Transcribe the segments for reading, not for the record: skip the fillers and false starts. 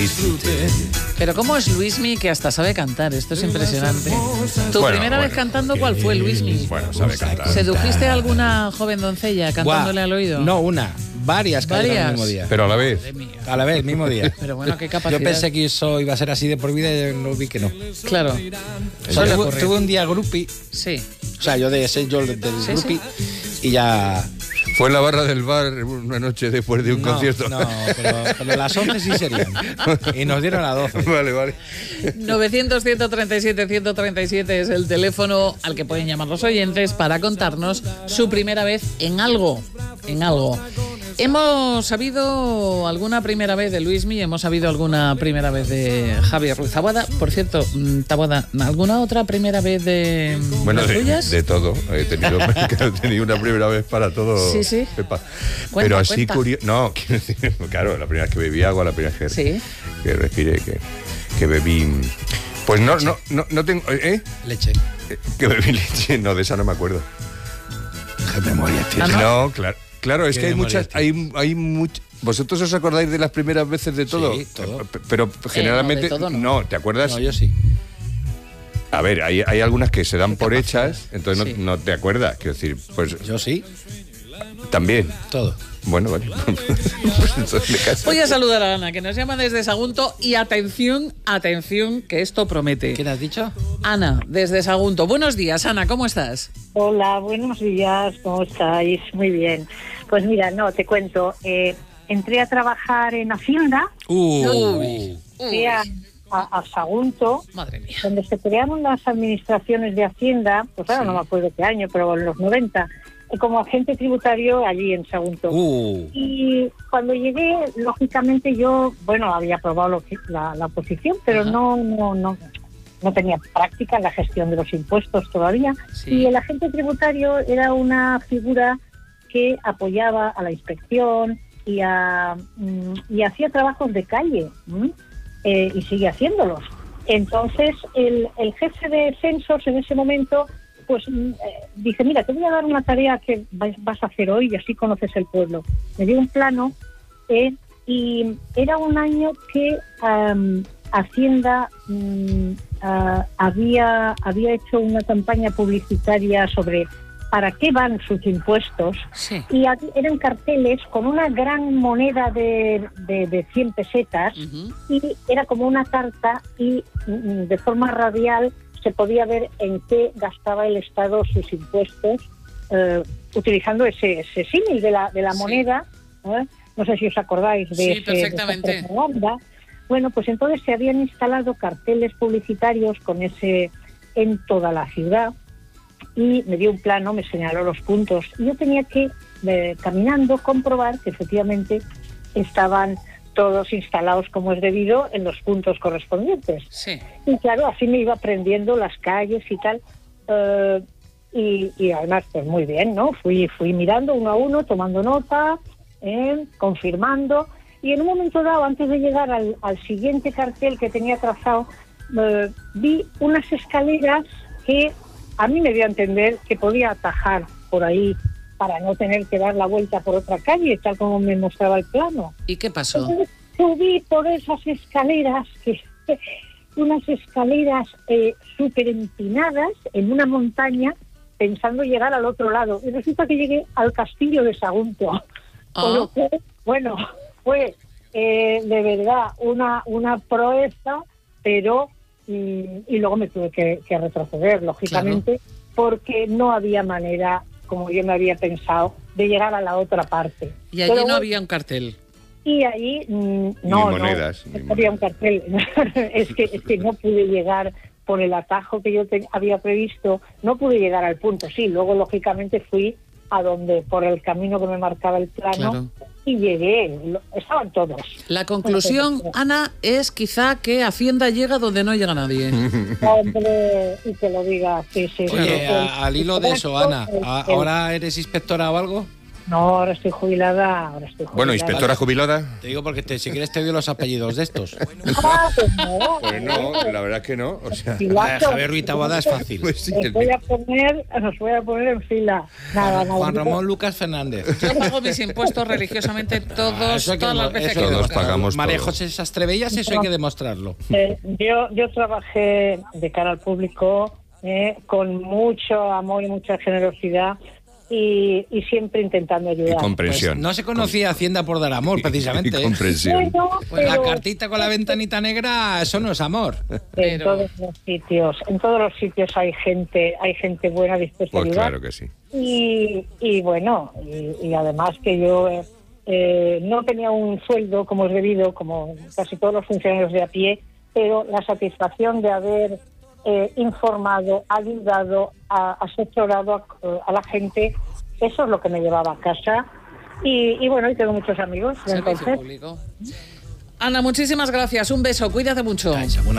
Pero ¿cómo es Luismi que hasta sabe cantar? Esto es impresionante. ¿Tu primera vez cantando cuál fue, Luismi? Bueno, sabe cantar. ¿Sedujiste a alguna joven doncella cantándole al oído? No, varias cayeron el mismo día. Pero a la vez. A la vez, mismo día. Pero bueno, qué capacidad. Yo pensé que eso iba a ser así de por vida y no vi que no. Claro. Tuve un día groupie. Sí. O sea, yo del groupie y ya... Fue en la barra del bar una noche después de un concierto. No, pero las 11 sí serían. Y nos dieron a 12. Vale. 900-137-137 es el teléfono al que pueden llamar los oyentes para contarnos su primera vez en algo. Hemos sabido alguna primera vez de Luismi, hemos sabido alguna primera vez de Javier Ruiz Taboada. Por cierto, Taboada, ¿alguna otra primera vez de las tuyas? De todo. He tenido una primera vez para todo. Sí. Pepa. Cuenta, pero así curioso. No, quiero decir, claro, la primera vez que bebí agua, la primera vez que respiré, que bebí. Pues no tengo. Leche. Que bebí leche, no, de esa no me acuerdo. ¿Qué memoria tienes? No, claro, es que hay muchas. ¿Vosotros os acordáis de las primeras veces de todo? Sí, todo. Pero generalmente. No, de todo no, ¿te acuerdas? No, yo sí. A ver, hay algunas que se dan por hechas, entonces Sí. no te acuerdas. Quiero decir, pues. Yo sí. También. Todo. Bueno, vale. Pues entonces me caso. Voy a saludar a Ana, que nos llama desde Sagunto. Y atención, que esto promete. ¿Qué te has dicho? Ana, desde Sagunto. Buenos días, Ana, ¿cómo estás? Hola, buenos días, ¿cómo estáis? Muy bien. Pues mira, te cuento. Entré a trabajar en Hacienda. Fui a Sagunto, Madre mía. donde se crearon las administraciones de Hacienda, pues ahora no me acuerdo qué año, pero en los 90, como agente tributario allí en Sagunto. Y cuando llegué, lógicamente yo, había aprobado la oposición, pero no tenía práctica en la gestión de los impuestos todavía. Sí. Y el agente tributario era una figura que apoyaba a la inspección y hacía trabajos de calle, y sigue haciéndolos. Entonces, el jefe de censos en ese momento, pues dice, mira, te voy a dar una tarea que vas a hacer hoy y así conoces el pueblo. Me dio un plano y era un año que Hacienda había hecho una campaña publicitaria sobre para qué van sus impuestos, y eran carteles con una gran moneda de 100 pesetas, y era como una carta, y de forma radial se podía ver en qué gastaba el Estado sus impuestos, utilizando ese símil de la moneda. No sé si os acordáis de esa propaganda. Bueno, pues entonces se habían instalado carteles publicitarios con ese en toda la ciudad, y me dio un plano, me señaló los puntos, y yo tenía que, caminando, comprobar que efectivamente estaban todos instalados como es debido en los puntos correspondientes. Sí. Y claro, así me iba aprendiendo las calles y tal, y además, pues muy bien, ¿no? Fui mirando uno a uno, tomando nota, confirmando, y en un momento dado, antes de llegar al siguiente cartel que tenía trazado, vi unas escaleras que a mí me dio a entender que podía atajar por ahí para no tener que dar la vuelta por otra calle, tal como me mostraba el plano. ¿Y qué pasó? Entonces, subí por esas escaleras, unas escaleras súper empinadas en una montaña, pensando llegar al otro lado. Y resulta que llegué al castillo de Sagunto. Con lo que, fue de verdad una proeza, pero... Y luego me tuve que retroceder, lógicamente, porque no había manera, como yo me había pensado, de llegar a la otra parte. Y allí no había un cartel. Y allí no había un cartel. es que no pude llegar por el atajo que yo había previsto, no pude llegar al punto. Sí, luego lógicamente fui a donde, por el camino que me marcaba el plano, y llegué, estaban todos. La conclusión, Ana, es quizá que Hacienda llega donde no llega nadie. Hombre, y que lo diga, sí. Oye, al hilo de eso, Ana, ¿ahora eres inspectora o algo? No, ahora estoy jubilada. Bueno, inspectora jubilada. Te digo porque si quieres te doy los apellidos de estos. Pues no. Pues no, la verdad que no. O sea, Javier Ruiz Taboada es fácil. Pues sí, Os voy a poner en fila. Nada. Juan Ramón Lucas Fernández. Yo pago mis impuestos religiosamente todas las veces que todos pagamos. María todo. José Sastrebellas, eso hay que demostrarlo. Yo trabajé de cara al público con mucho amor y mucha generosidad y siempre intentando ayudar. Y comprensión. Pues no se conocía Hacienda por dar amor, precisamente. Y comprensión. Pues la cartita con la ventanita negra, eso no es amor. En todos los sitios hay gente buena dispuesta a Pues ayudar. claro que sí. Y bueno, y además que yo no tenía un sueldo como es debido, como casi todos los funcionarios de a pie, pero la satisfacción de haber informado, ayudado, asesorado a la gente, eso es lo que me llevaba a casa. Y bueno, y tengo muchos amigos. Servicio público. Ana, muchísimas gracias. Un beso, cuídate mucho.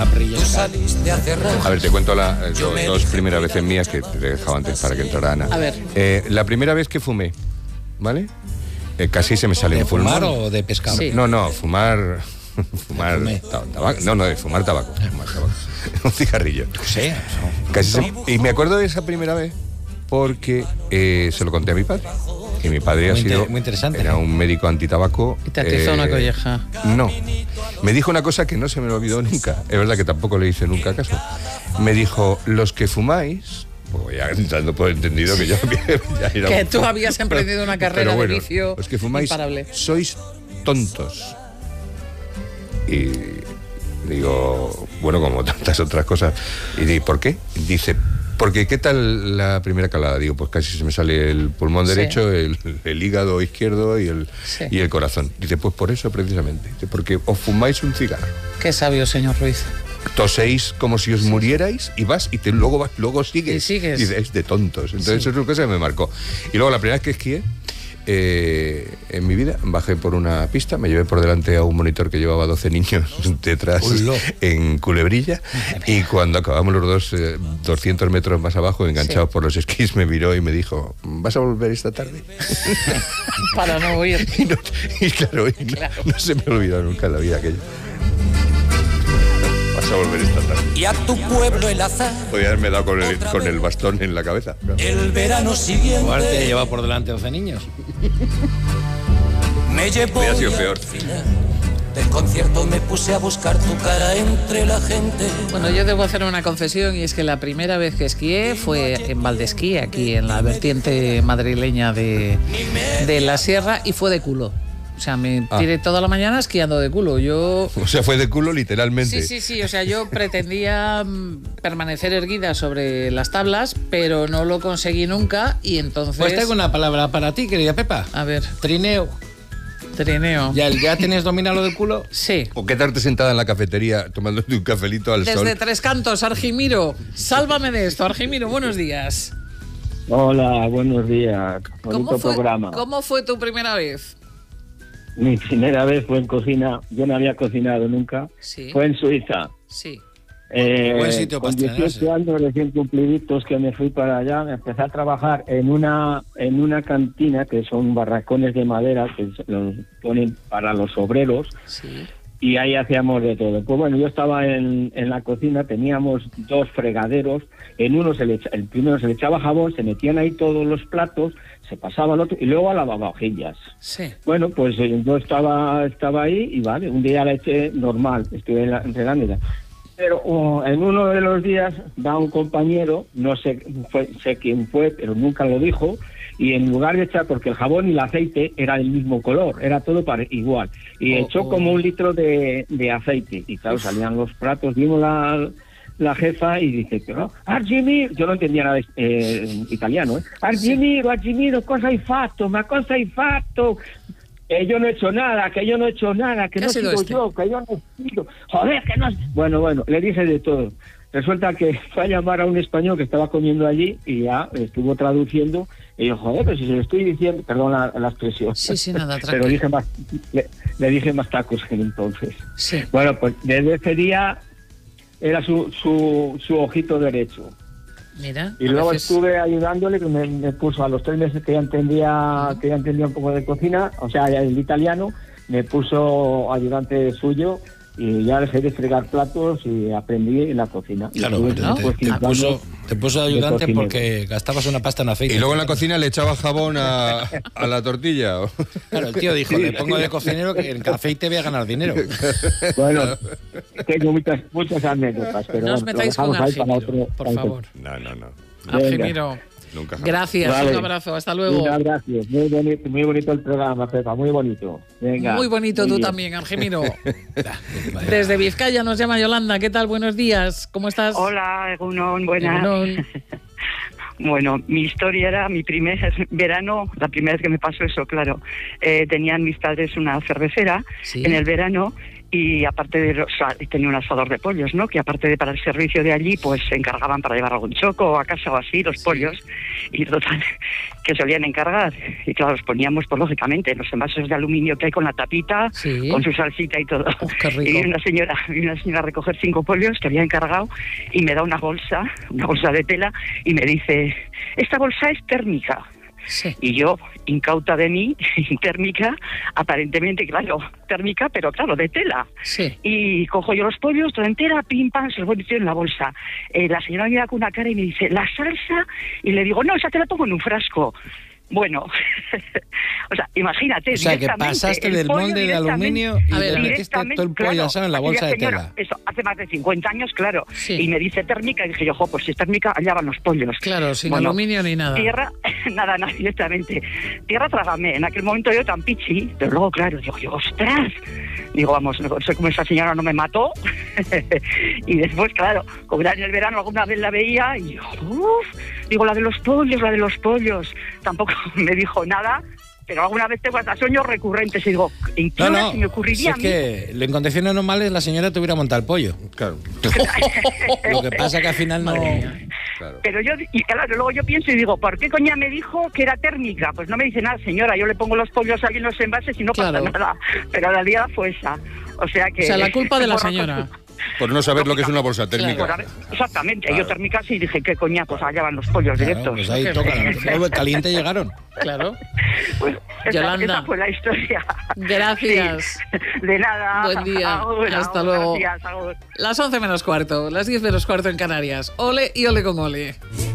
A ver, te cuento dos primeras veces mías que te he dejado antes para que entrara Ana. A ver. La primera vez que fumé, ¿vale? Casi se me sale un pulmón. ¿De fumar o de pescado? Sí. No, fumar tabaco. No, de fumar tabaco. Un cigarrillo. Sí. Y me acuerdo de esa primera vez porque se lo conté a mi padre. Y mi padre Muy interesante. Era un médico antitabaco. Y te atizó una colleja. No. Me dijo una cosa que no se me olvidó nunca. Es verdad que tampoco le hice nunca caso. Me dijo, los que fumáis... Pues ya dando por entendido que yo ya era que tú habías emprendido una carrera de vicio los que fumáis imparable. Sois tontos. Y digo, bueno, como tantas otras cosas. Y digo, ¿por qué? Dice, porque ¿qué tal la primera calada? Digo, pues casi se me sale el pulmón derecho, el hígado izquierdo y el corazón. Dice, pues por eso precisamente. Dice, porque os fumáis un cigarro. Qué sabio, señor Ruiz. Toséis como si os murierais y vas y luego sigues. Y sigues. Dice, es de tontos. Entonces eso es una cosa que me marcó. Y luego la primera vez que esquié, en mi vida, bajé por una pista, me llevé por delante a un monitor que llevaba 12 niños detrás en culebrilla, y cuando acabamos los dos 200 metros más abajo, enganchados por los esquís, me miró y me dijo, ¿vas a volver esta tarde? Para no huir. Claro, no se me olvidó nunca en la vida aquello. Vas a volver esta tarde. Y a tu pueblo el azar. Podría haberme dado con el bastón en la cabeza. Claro. El verano siguiente. Guarte lleva por delante 12 niños. Me llevó. Hubiera sido peor. Del concierto me puse a buscar tu cara entre la gente. Bueno, yo debo hacer una confesión, y es que la primera vez que esquié fue en Valdesquí, aquí en la vertiente madrileña de la sierra, y fue de culo. O sea, me tiré toda la mañana esquiando de culo. O sea, fue de culo literalmente. Sí. O sea, yo pretendía permanecer erguida sobre las tablas, pero no lo conseguí nunca, y entonces... Pues tengo una palabra para ti, querida Pepa. A ver. Trineo. ¿Ya tienes dominado lo del culo? Sí. O quedarte sentada en la cafetería tomándote un cafelito al sol. Desde Tres Cantos, Argimiro. Sálvame de esto, Argimiro, buenos días. Hola, buenos días. Bonito programa. ¿Cómo fue tu primera vez? Mi primera vez fue en cocina. Yo no había cocinado nunca. Sí. Fue en Suiza. Sí. Buen sitio para con 18 años recién cumpliditos que me fui para allá, me empecé a trabajar en una cantina, que son barracones de madera que los ponen para los obreros. Sí. Y ahí hacíamos de todo. Pues bueno, yo estaba en la cocina, teníamos 2 fregaderos. En uno el primero se le echaba jabón, se metían ahí todos los platos, se pasaba al otro y luego a lavavajillas. Sí. Bueno, pues yo estaba ahí y vale, un día la eché normal, estuve entrenando. Pero en uno de los días va un compañero, no sé quién fue, pero nunca lo dijo, y en lugar de echar, porque el jabón y el aceite era del mismo color, era todo igual, y echó como 1 litro de aceite, y claro, salían los platos, vimos la jefa y dice, pero Argimiro, yo no entendía nada italiano, Argimiro, cosa hai fatto, que yo no he hecho nada, que no sigo yo, que yo no sigo, joder, que no... Bueno, le dije de todo. Resulta que fue a llamar a un español que estaba comiendo allí y ya estuvo traduciendo, y yo, joder, pero si se lo estoy diciendo, perdón la expresión. Sí, nada, pero le dije más tacos que entonces. Sí. Bueno, pues desde ese día era su ojito derecho. Mira, y luego estuve ayudándole, que me puso a los 3 meses que ya entendía un poco de cocina, o sea, el italiano, me puso ayudante suyo y ya dejé de fregar platos y aprendí en la cocina. Claro, ¿no? te puso ayudante porque gastabas una pasta en aceite. Y luego en la cocina le echaba jabón a la tortilla. Claro, el tío dijo, le pongo de cocinero que en aceite voy a ganar dinero. Bueno, tengo muchas anécdotas, pero no os metáis con Argimiro, por otro. favor. No. Argimiro, Nunca. gracias, vale. Un abrazo, hasta luego. Gracias, muy bonito el programa, Pepa, muy bonito. Venga, muy bonito tú también, Argimiro. Desde Vizcaya nos llama Yolanda. ¿Qué tal? Buenos días, ¿cómo estás? Hola, Egunon, buenas. Egunon. Bueno, mi historia era mi primer verano, la primera vez que me pasó eso, claro. Tenían mis padres una cervecera en el verano y aparte de tenía un asador de pollos, ¿no? Que aparte de para el servicio de allí, pues se encargaban para llevar algún choco a casa o así, los pollos, y total, que solían encargar. Y claro, los poníamos, pues lógicamente, en los envases de aluminio que hay con la tapita, con su salsita y todo. Qué rico. Y vino una señora a recoger 5 pollos que había encargado y me da una bolsa de tela y me dice, esta bolsa es térmica. Sí. Y yo, incauta de mí, térmica, aparentemente, claro, térmica, pero claro, de tela. Sí. Y cojo yo los pollos, toda entera, pim, pam, se los voy metiendo en la bolsa. La señora me mira con una cara y me dice, ¿la salsa? Y le digo, no, esa te la pongo en un frasco. Bueno, o sea, imagínate. O sea, que pasaste del molde de aluminio y le metiste todo el pollo asado en la bolsa de tela. Eso, hace más de 50 años, claro. Sí. Y me dice térmica, y dije yo, pues si es térmica, allá van los pollos. Claro, sin aluminio ni nada. Tierra, nada, directamente. Tierra, trágame. En aquel momento yo tan pichi, pero luego, claro, digo, ¡ostras! Digo, vamos, no sé cómo esa señora no me mató. Y después, claro, como era en el verano, alguna vez la veía y yo, digo, la de los pollos. Tampoco me dijo nada, pero alguna vez tengo hasta sueños recurrentes y digo, ¿en qué hora se me ocurriría si es que en condiciones normales la señora te hubiera montado el pollo. Claro. Lo que pasa que al final no... Claro. Pero yo, y claro, luego yo pienso y digo, ¿por qué coña me dijo que era térmica? Pues no me dice nada, señora, yo le pongo los pollos ahí en los envases y no pasa nada. Pero la realidad fue esa. O sea que... O sea, la culpa de la señora. Por no saber lo que es una bolsa térmica. Claro. Exactamente, yo térmica sí dije, ¿qué coña? Pues allá van los pollos directos. Pues ahí tocan, caliente llegaron. Claro. Pues esa fue la historia. Gracias. Sí. De nada. Buen día. Hasta luego. Gracias. Las 11 menos cuarto, las 10 menos cuarto en Canarias. Ole y ole con ole.